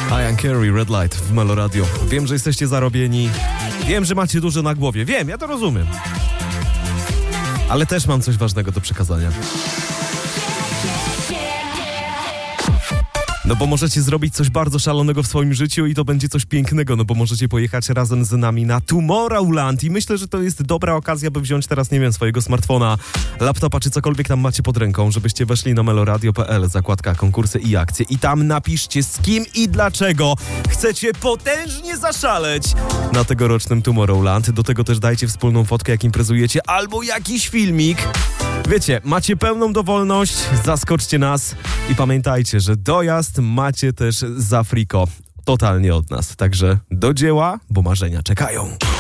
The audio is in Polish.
Ian Carey, Red Light w Melo Radio. Wiem, że jesteście zarobieni. Wiem, że macie dużo na głowie. Wiem, ja to rozumiem. Ale też mam coś ważnego do przekazania. No bo możecie zrobić coś bardzo szalonego w swoim życiu i to będzie coś pięknego, no bo możecie pojechać razem z nami na Tomorrowland i myślę, że to jest dobra okazja, by wziąć teraz, nie wiem, swojego smartfona, laptopa czy cokolwiek tam macie pod ręką, żebyście weszli na meloradio.pl, zakładka konkursy i akcje i tam napiszcie z kim i dlaczego chcecie potężnie zaszaleć na tegorocznym Tomorrowland. Do tego też dajcie wspólną fotkę, jak imprezujecie, albo jakiś filmik. Wiecie, macie pełną dowolność, zaskoczcie nas i pamiętajcie, że dojazd macie też za friko, totalnie od nas. Także do dzieła, bo marzenia czekają.